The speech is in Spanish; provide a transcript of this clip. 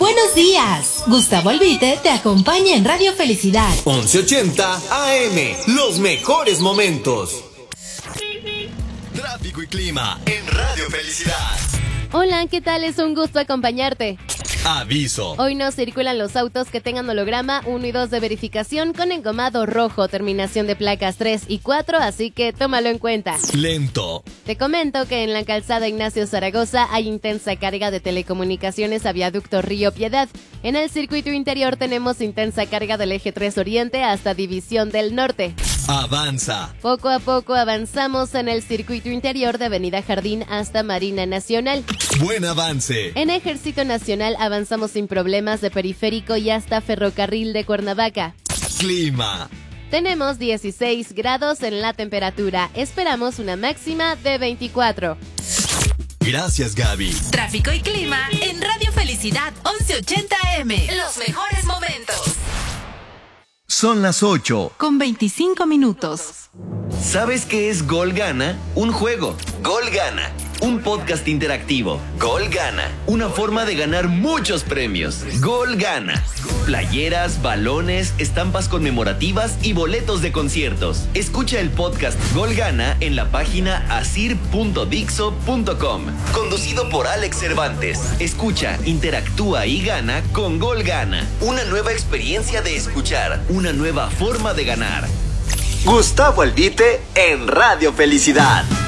Buenos días. Gustavo Albite te acompaña en Radio Felicidad. 1180 AM. Los mejores momentos. Tráfico y clima en Radio Felicidad. Hola, ¿qué tal? Es un gusto acompañarte. Aviso. Hoy no circulan los autos que tengan holograma 1 y 2 de verificación con engomado rojo, terminación de placas 3 y 4, así que tómalo en cuenta. Lento. Te comento que en la calzada Ignacio Zaragoza hay intensa carga de telecomunicaciones a viaducto Río Piedad. En el circuito interior tenemos intensa carga del eje 3 Oriente hasta División del Norte. Avanza. Poco a poco avanzamos en el circuito interior de Avenida Jardín hasta Marina Nacional. Buen avance. En Ejército Nacional avanzamos sin problemas de Periférico y hasta Ferrocarril de Cuernavaca. Clima. Tenemos 16 grados en la temperatura. Esperamos una máxima de 24. Gracias, Gaby. Tráfico y clima en Radio Felicidad 1180 AM. Los mejores momentos. Son las 8. Con 25 minutos. ¿Sabes qué es Gol Gana? Un juego. Gol Gana. Un podcast interactivo. Gol Gana. Una forma de ganar muchos premios. Gol Gana. Playeras, balones, estampas conmemorativas y boletos de conciertos. Escucha el podcast Gol Gana en la página asir.dixo.com. Conducido por Alex Cervantes. Escucha, interactúa y gana con Gol Gana. Una nueva experiencia de escuchar. Una nueva forma de ganar. Gustavo Albite en Radio Felicidad.